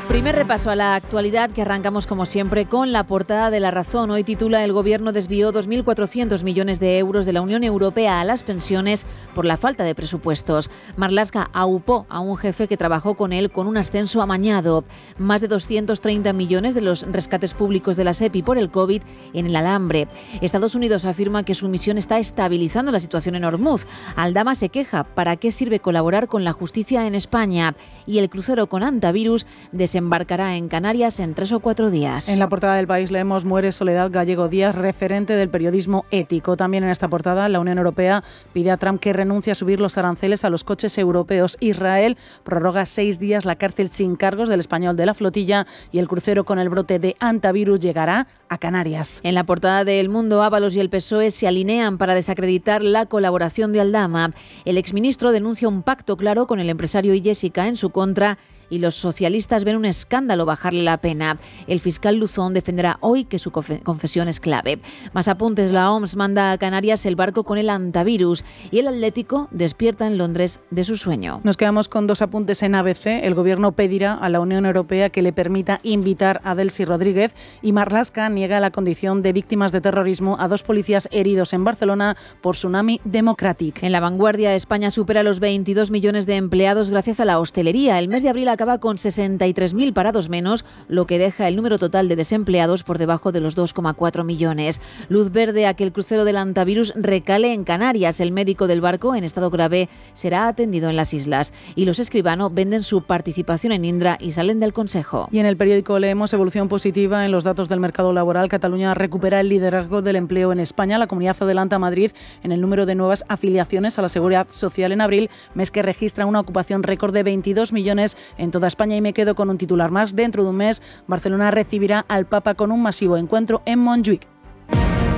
Primer repaso a la actualidad que arrancamos como siempre con la portada de La Razón. Hoy titula: el Gobierno desvió 2.400 millones de euros de la Unión Europea a las pensiones por la falta de presupuestos. Marlaska aupó a un jefe que trabajó con él con un ascenso amañado. Más de 230 millones de los rescates públicos de la SEPI por el COVID en el alambre. Estados Unidos afirma que su misión está estabilizando la situación en Hormuz. Aldama se queja: ¿para qué sirve colaborar con la justicia en España? Y el crucero con antivirus desembarcará en Canarias en 3 o 4 días. En la portada del País leemos: muere Soledad Gallego Díaz, referente del periodismo ético. También en esta portada, la Unión Europea pide a Trump que renuncie a subir los aranceles a los coches europeos. Israel prorroga 6 días la cárcel sin cargos del español de la flotilla, y el crucero con el brote de antivirus llegará a Canarias. En la portada de El Mundo, Ábalos y el PSOE se alinean para desacreditar la colaboración de Aldama. El exministro denuncia un pacto claro con el empresario y Jessica en su contra, y los socialistas ven un escándalo bajarle la pena. El fiscal Luzón defenderá hoy que su confesión es clave. Más apuntes: la OMS manda a Canarias el barco con el antivirus, y el Atlético despierta en Londres de su sueño. Nos quedamos con 2 apuntes en ABC. El Gobierno pedirá a la Unión Europea que le permita invitar a Delcy Rodríguez, y Marlaska niega la condición de víctimas de terrorismo a 2 policías heridos en Barcelona por Tsunami Democratic. En La Vanguardia, España supera los 22 millones de empleados gracias a la hostelería. El mes de abril acaba con 63.000 parados menos, lo que deja el número total de desempleados por debajo de los 2,4 millones. Luz verde a que el crucero del antivirus recale en Canarias. El médico del barco, en estado grave, será atendido en las islas. Y los Escribano venden su participación en Indra y salen del Consejo. Y en El Periódico leemos: evolución positiva en los datos del mercado laboral. Cataluña recupera el liderazgo del empleo en España. La comunidad adelanta a Madrid en el número de nuevas afiliaciones a la Seguridad Social en abril, mes que registra una ocupación récord de 22 millones en toda España. Y me quedo con un titular más: dentro de un mes, Barcelona recibirá al Papa con un masivo encuentro en Montjuïc.